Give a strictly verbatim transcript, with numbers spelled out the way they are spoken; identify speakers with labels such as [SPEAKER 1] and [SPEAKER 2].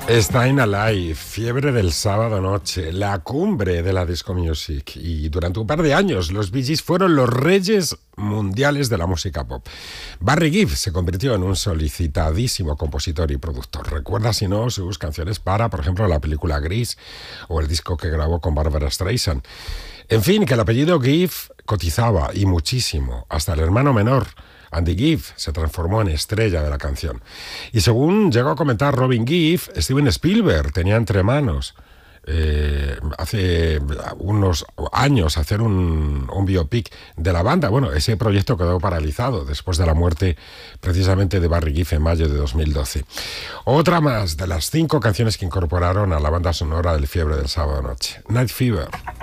[SPEAKER 1] Stayin' Alive, fiebre del sábado noche, la cumbre de la disco music. Y durante un par de años los Bee Gees fueron los reyes mundiales de la música pop. Barry Gibb se convirtió en un solicitadísimo compositor y productor. Recuerda, si no, sus canciones para, por ejemplo, la película Gris o el disco que grabó con Barbra Streisand. En fin, que el apellido Gibb cotizaba, y muchísimo. Hasta el hermano menor, Andy Gibb, se transformó en estrella de la canción. Y según llegó a comentar Robin Gibb, Steven Spielberg tenía entre manos eh, hace unos años hacer un, un biopic de la banda. Bueno, ese proyecto quedó paralizado después de la muerte precisamente de Barry Gibb en mayo de dos mil doce. Otra más de las cinco canciones que incorporaron a la banda sonora del Fiebre del Sábado Noche, Night Fever.